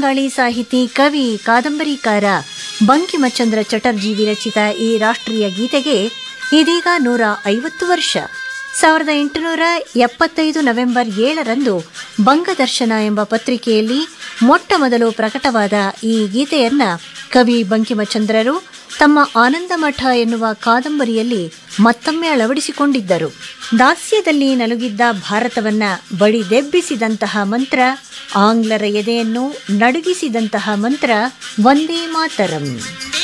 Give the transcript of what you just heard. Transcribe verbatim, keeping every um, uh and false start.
ಬಂಗಾಳಿ ಸಾಹಿತಿ, ಕವಿ, ಕಾದಂಬರಿಕಾರ ಬಂಕಿಮಚಂದ್ರ ಚಟರ್ಜಿ ವಿರಚಿತ ಈ ರಾಷ್ಟ್ರೀಯ ಗೀತೆಗೆ ಇದೀಗ ನೂರ ಐವತ್ತು ವರ್ಷ. ಸಾವಿರದ ಎಂಟುನೂರ ಎಪ್ಪತ್ತೈದು ನವೆಂಬರ್ ಏಳರಂದು ಬಂಗದರ್ಶನ ಎಂಬ ಪತ್ರಿಕೆಯಲ್ಲಿ ಮೊಟ್ಟ ಮೊದಲು ಪ್ರಕಟವಾದ ಈ ಗೀತೆಯನ್ನ ಕವಿ ಬಂಕಿಮಚಂದ್ರರು ತಮ್ಮ ಆನಂದಮಠ ಎನ್ನುವ ಕಾದಂಬರಿಯಲ್ಲಿ ಮತ್ತೊಮ್ಮೆ ಅಳವಡಿಸಿಕೊಂಡಿದ್ದರು. ದಾಸ್ಯದಲ್ಲಿ ನಲುಗಿದ್ದ ಭಾರತವನ್ನ ಬಡಿದೆಬ್ಬಿಸಿದಂತಹ ಮಂತ್ರ, ಆಂಗ್ಲರ ಎದೆಯನ್ನು ನಡುಗಿಸಿದಂತಹ ಮಂತ್ರ ವಂದೇ ಮಾತರಂ.